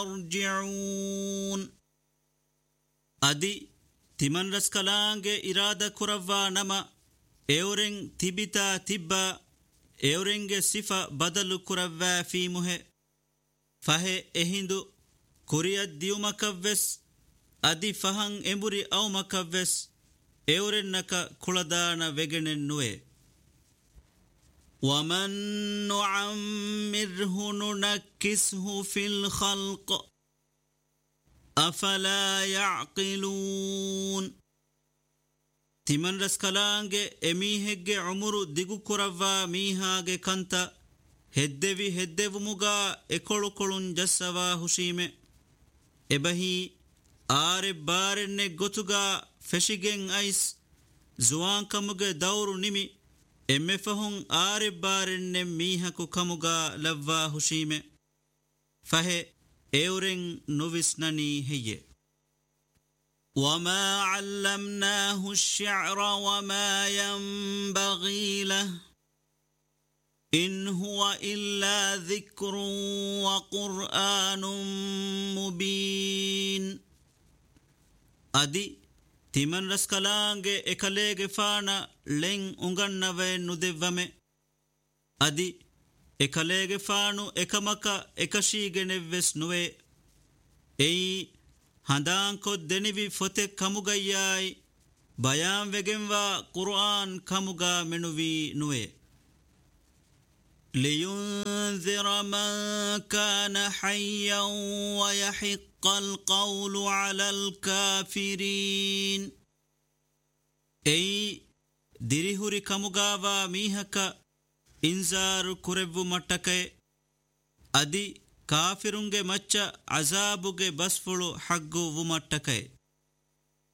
يرجعون أدي تمن رسكلانج إرادة كروا نما إورين تبتا تبا إورينج صفة بدل كروا في مه فهي إهندو كوريا ديو مكفس أدي فهن إمبري أو مكفس إورين نكا كولدانا وغنن نوي ومن نعمره ننكسه في الخلق أفلا يعقلون تمن رسكلانج أميهج عمر ديغو كروا ميهاج كانتا هدوي مغا إكولو كولون جسوا هشيمه إبهي آرب بارن غتوغا فشيگن أيس زوان كمغ دورو نمي إمفهون آرب بارن ميهكو كمغا لوا هشيمه فهي إورين نوفيسناني هي وما علمناه الشعر وما ينبغي له إن هو إلا ذكر وقرآن مبين أدي تمن رسكلانج إكاليج فانا لين أنغنوه ندوامه أدي إكاليج فانو إكامكا إكاشيغنوس نوه أي هندان کو دنیوی فتح کموگایای بیان وگنوا قرآن کموگا منوی نوے لينذر من كان حيا ويحق القول على الكافرين أي ديريهوري كموغاوا ميهكا إنذار كوربو متكي أدي ಕಾಫಿರುಂಗೆ ಮಚ್ಚ ಅಜಾಬುಗೆ ಬಸ್ಫುಳು ಹಗ್ಗು ವುಮಟ್ಟಕೈ